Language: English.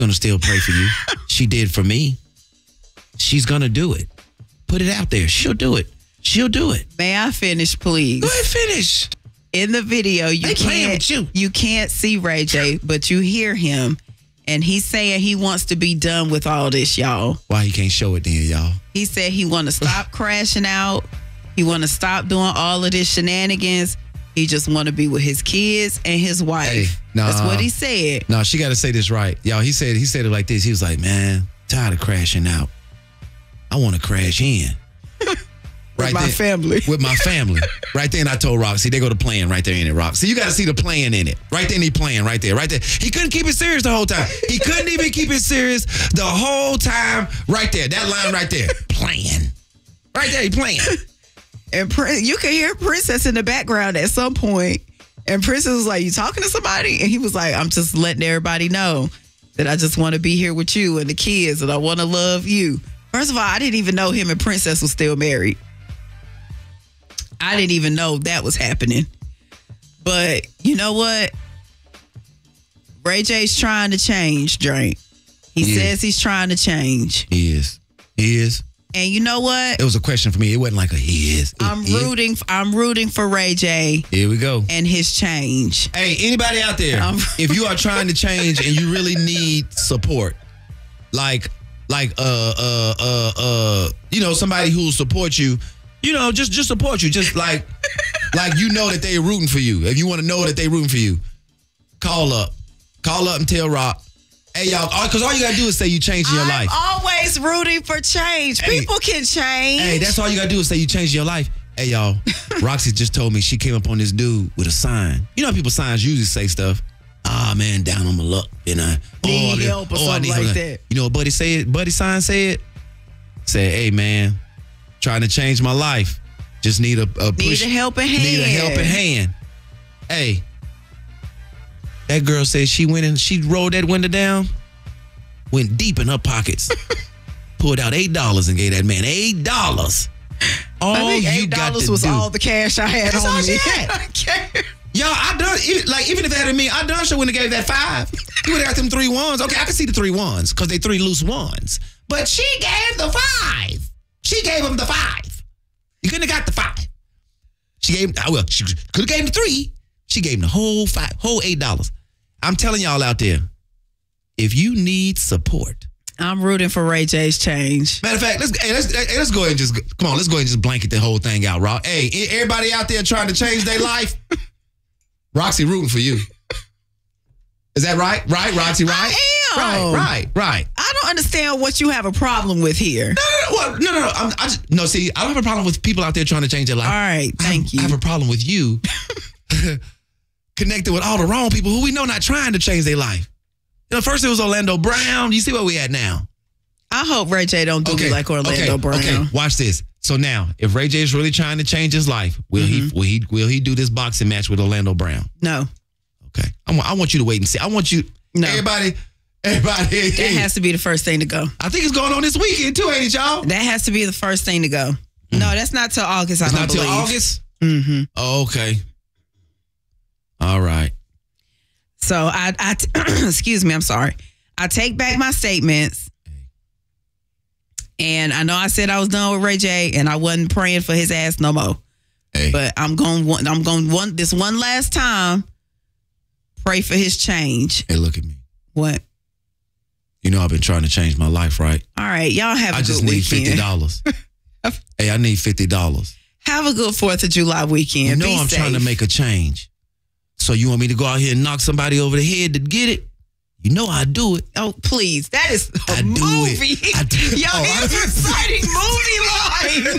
gonna still pray for you. She did for me. She's gonna do it. Put it out there. She'll do it. She'll do it. May I finish, please? Go ahead, finish. In the video, you can't see Ray J, but you hear him, and he's saying he wants to be done with all this, y'all. Why he can't show it then, y'all? He said he want to stop crashing out. He want to stop doing all of this shenanigans. He just want to be with his kids and his wife. Hey, nah, that's what he said. No, she got to say this right. Y'all, he said it like this. He was like, man, tired of crashing out. I want to crash in. With my family. With my family. Right then I told Roxy, they go to playing right there in it, Roxy. You got to see the playing in it. Right then he playing right there. He couldn't keep it serious the whole time. He couldn't even keep it serious the whole time. Right there. That line right there. Playing. Right there, he playing. And you can hear Princess in the background at some point. And Princess was like, you talking to somebody? And he was like, I'm just letting everybody know that I just want to be here with you and the kids and I want to love you. First of all, I didn't even know him and Princess was still married. I didn't even know that was happening. But you know what? Ray J's trying to change, Drake. He says he's trying to change. He is. And you know what? It was a question for me. It wasn't like he is. I'm rooting for Ray J. Here we go. And his change. Hey, anybody out there, if you are trying to change and you really need support, like somebody who will support you, just support you. Just like you know that they're rooting for you. If you want to know that they're rooting for you, call up and tell Rock, hey, y'all, because all you got to do is say you changing your life. I'm always rooting for change. Hey, people can change. Hey, that's all you got to do is say you changing your life. Hey, y'all, Roxy just told me she came up on this dude with a sign. You know how people's signs usually say stuff? Ah, man, down on my luck. Need help or something like that. You know what Buddy said? Buddy sign said, hey, man, trying to change my life. Just need a push. Need a helping hand. Need a helping hand. Hey, that girl said she went and she rolled that window down, went deep in her pockets, pulled out $8 and gave that man $8. All I think $8 was all the cash I had That's on all me. she had. Y'all, even if it had been me, I done sure wouldn't have gave that $5. You would have got them 3 ones. Okay, I can see the 3 ones because they 3 loose ones. But she gave the $5. She gave him the $5. You couldn't have got the $5. She could have gave him the 3. She gave him the whole $8. I'm telling y'all out there, if you need support, I'm rooting for Ray J's change. Matter of fact, let's go ahead and let's go ahead and just blanket the whole thing out, Rock. Hey, everybody out there trying to change their life, Roxy rooting for you. Is that right? Right, Roxy, right? I am. Right. I don't understand what you have a problem with here. No. See, I don't have a problem with people out there trying to change their life. All right, thank you. I have a problem with you connected with all the wrong people who we know not trying to change their life. First it was Orlando Brown. You see where we at now? I hope Ray J don't do me like Orlando Brown. Okay, watch this. So now, if Ray J is really trying to change his life, will he do this boxing match with Orlando Brown? No. Okay. I want you to wait and see. I want you, everybody. That has to be the first thing to go. I think it's going on this weekend too, ain't it, y'all? That has to be the first thing to go. No, that's not till August, I don't believe. It's not till August? Mm-hmm. Oh, okay. All right. So I excuse me, I'm sorry. I take back my statements. And I know I said I was done with Ray J and I wasn't praying for his ass no more. Hey. But I'm going this one last time, pray for his change. Hey, look at me. What? You know I've been trying to change my life, right? All right, y'all have a good weekend. I just need $50. Hey, I need $50. Have a good 4th of July weekend. You know I'm trying to make a change. So you want me to go out here and knock somebody over the head to get it? You know I do it. Oh, please. That is a movie. I do it. Yo, it's exciting movie line.